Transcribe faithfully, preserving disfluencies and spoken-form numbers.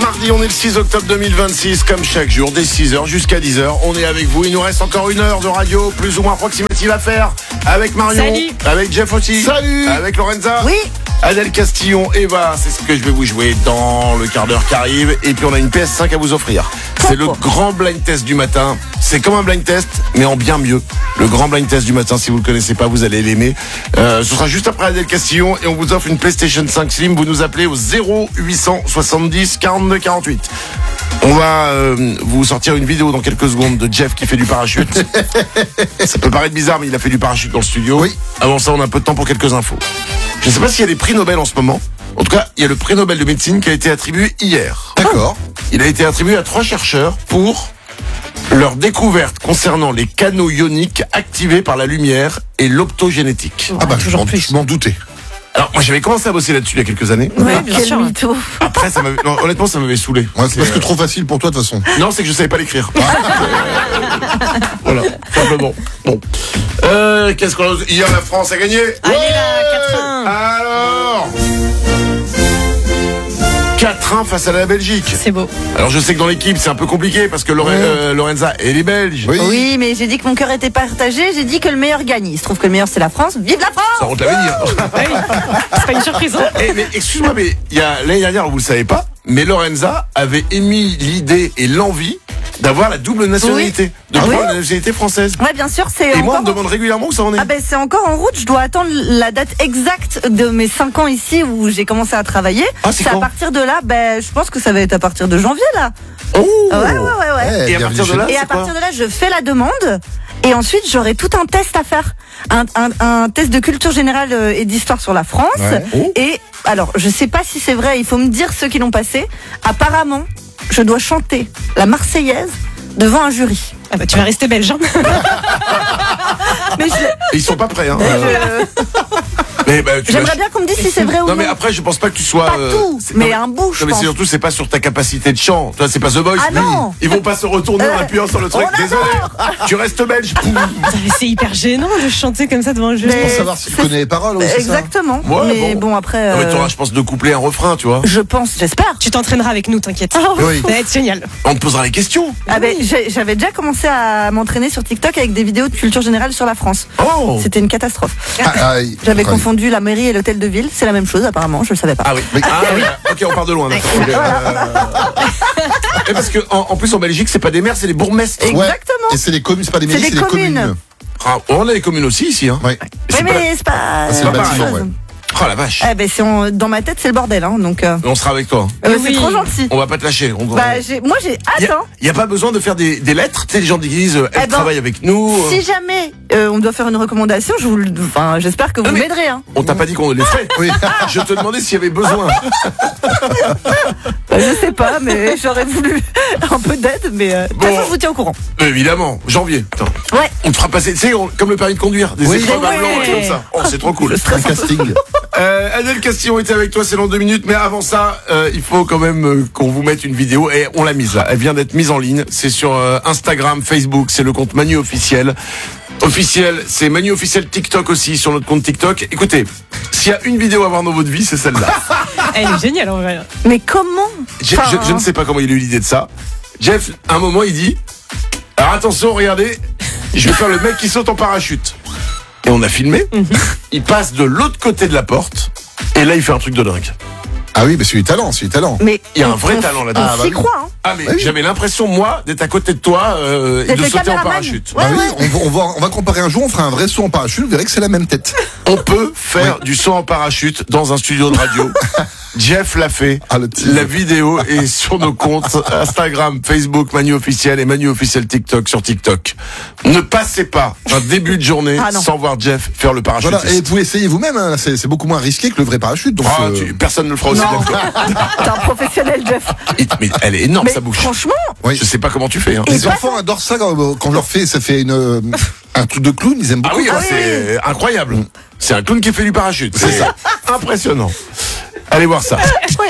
mardi, on est le six octobre deux mille vingt-six, comme chaque jour, dès six heures jusqu'à dix heures, on est avec vous. Il nous reste encore une heure de radio, plus ou moins approximative à faire, avec Marion, Salut. avec Jeff aussi, Salut. avec Lorenza, Oui. Adèle Castillon, Eva, c'est ce que je vais vous jouer dans le quart d'heure qui arrive. Et puis on a une P S cinq à vous offrir. C'est le grand blind test du matin. C'est comme un blind test, mais en bien mieux. Le grand blind test du matin, si vous ne le connaissez pas, vous allez l'aimer. Euh, ce sera juste après Adèle Castillon et on vous offre une PlayStation cinq Slim. Vous nous appelez au zéro huit cent soixante-dix quarante-deux quarante-huit. On va euh, vous sortir une vidéo dans quelques secondes de Jeff qui fait du parachute. Ça peut paraître bizarre, mais il a fait du parachute dans le studio. Oui. Avant ça, on a un peu de temps pour quelques infos. Je ne sais pas s'il y a des prix Nobel en ce moment. En tout cas, il y a le prix Nobel de médecine qui a été attribué hier. D'accord. Il a été attribué à trois chercheurs pour leur découverte concernant les canaux ioniques activés par la lumière et l'optogénétique. Ah bah, je toujours m'en, plus. je m'en doutais. Alors, moi, j'avais commencé à bosser là-dessus il y a quelques années. Ouais, bien Quel sûr. mytho. Après, ça m'avait, non, honnêtement, ça m'avait saoulé. Ouais, c'est parce que trop facile pour toi de toute façon. Non, c'est que je savais pas l'écrire. Voilà, simplement. Bon. Euh, qu'est-ce qu'on a... Hier, la France a gagné. Allez là, quatre un. Alors quatre un face à la Belgique. C'est beau. Alors, je sais que dans l'équipe, c'est un peu compliqué parce que Lore- euh, Lorenza, elle est belge. Oui. Oui, mais j'ai dit que mon cœur était partagé, j'ai dit que le meilleur gagne. Il se trouve que le meilleur c'est la France. Vive la Ça, France! on te l'avait dit. hein. Ah oui. C'est pas une surprise, hein. Eh, mais excuse-moi, mais il y a l'année dernière, vous le savez pas, mais Lorenza avait émis l'idée et l'envie d'avoir la double nationalité, de Ah prendre oui la nationalité française. Ouais, bien sûr, c'est Et moi, on encore... me demande régulièrement où ça en est. Ah ben c'est encore en route, je dois attendre la date exacte de mes cinq ans ici où j'ai commencé à travailler. Ah, c'est à quand partir de là, ben je pense que ça va être à partir de janvier là. Oh Ouais, ouais, ouais, ouais. Eh, Et à bienvenue partir de chez là, nous. Et à c'est quoi partir de là, je fais la demande. Et ensuite, j'aurai tout un test à faire. Un, un, un test de culture générale euh, et d'histoire sur la France. Ouais. Oh. Et alors, je sais pas si c'est vrai, il faut me dire ceux qui l'ont passé. Apparemment, je dois chanter la Marseillaise devant un jury. Ah bah, tu vas rester belge, hein. Mais je- Et ils sont pas prêts, hein. je- Euh, mais, bah, tu j'aimerais lâches- bien qu'on me dise si c'est vrai ou Non non. mais après je pense pas que tu sois Pas euh, tout, c'est- mais non, un bout, je non, mais pense. c'est surtout c'est pas sur ta capacité de chant. Toi c'est pas The Voice. Ah non. Ils vont pas se retourner en Euh, appuyant sur le truc. on Désolé. Tu restes belge. Poum. Putain, mais c'est hyper gênant de chanter comme ça devant un jury. Mais- Pour savoir si tu c'est- connais les paroles aussi. Exactement. Ouais, mais bon. bon, après, Non, mais euh, t'auras je pense deux couplets un refrain tu vois. je pense, j'espère. Tu t'entraîneras avec nous, t'inquiète. Oui. Ça va être génial. On te posera les questions. Ah ben, j'ai- j'avais déjà commencé à m'entraîner sur TikTok avec des vidéos de culture générale sur la France. Oh. C'était une catastrophe. Ah, ah, J'avais incroyable. confondu la mairie et l'hôtel de ville. C'est la même chose, apparemment. Je le savais pas. Ah oui. Oui. Ah oui. Ok on part de loin. D'accord. Ok, euh, Et parce que en, en plus en Belgique c'est pas des maires c'est des bourgmestres. Ouais. Exactement. Et c'est les communes, c'est pas des C'est mairies, des c'est des communes. communes. Ah, on a les communes aussi ici hein. Ouais. Oui, C'est pas la- mais c'est pas. c'est la le même bâtiment, chose. ouais. Oh la vache. Eh ben, c'est en- dans ma tête, c'est le bordel, hein. Donc, euh, On sera avec toi. euh, Oui. c'est trop gentil. On va pas te lâcher. On... Bah, j'ai- moi, j'ai Il hâte, hein. n'y a, pas besoin de faire des, des lettres. Tu sais, les gens disent euh, elle Eh ben, travaille avec nous. euh. Si jamais euh, on doit faire une recommandation, je vous, le- enfin, j'espère que vous Ah, mais- m'aiderez, hein. On t'a pas dit qu'on les ferait. Oui. Je te demandais s'il y avait besoin. Bah, je sais pas, mais j'aurais voulu un peu d'aide, mais euh, de toute Bon. façon, je vous tiens au courant. Euh, Évidemment, janvier. Putain. Ouais. On te fera passer, tu sais, on- comme le permis de conduire, des Oui. épreuves à Ouais. blanc et comme ça. Oh, c'est trop cool. Un casting. Euh, Adèle Castillon était avec toi, c'est dans deux minutes, mais avant ça, euh, il faut quand même euh, qu'on vous mette une vidéo et on l'a mise là. Elle vient d'être mise en ligne. C'est sur euh, Instagram, Facebook, c'est le compte Manu Officiel. Officiel, c'est Manu Officiel TikTok aussi sur notre compte TikTok. Écoutez, s'il y a une vidéo à voir dans votre vie, c'est celle-là. Elle est géniale en vrai. Mais comment Je, Enfin, je- je ne sais pas comment il a eu l'idée de ça. Jeff, à un moment, il dit alors attention, regardez, je vais faire le mec qui saute en parachute. Et on a filmé. Il passe de l'autre côté de la porte. Et là, il fait un truc de dingue. Ah oui, mais c'est du talent, c'est du talent. Mais Il y a un on- vrai on- talent là-dedans. On Ah, bah s'y oui. croit, hein. Ah, mais Oui. j'avais l'impression, moi, d'être à côté de toi euh, et D'être de le sauter en caméraman. parachute. Ouais, Ah oui, ouais. on, va- on va, on va comparer un jour, on fera un vrai saut en parachute, vous verrez que c'est la même tête. On peut faire du saut en parachute dans un studio de radio. Jeff l'a fait. Ah, le teaser. La vidéo est sur nos comptes Instagram, Facebook, Manu Officiel et Manu Officiel TikTok sur TikTok. Ne passez pas un début de journée Ah, non. sans voir Jeff faire le parachute. Voilà, et vous essayez vous-même, hein, c'est c'est beaucoup moins risqué que le vrai parachute. Donc, Ah, euh, tu- personne ne le fera aussi Non. bien que toi. T'es un professionnel, Jeff. Et- Mais elle est énorme Mais sa bouche. franchement, oui. Je sais pas comment tu fais. Hein. Et- Les enfants adorent ça quand, quand je leur fais, ça fait une, euh, un truc de clown, ils aiment Ah beaucoup. oui, Ah bah, c'est incroyable. C'est un clown qui fait du parachute. C'est ça. Impressionnant. Allez voir ça. ouais.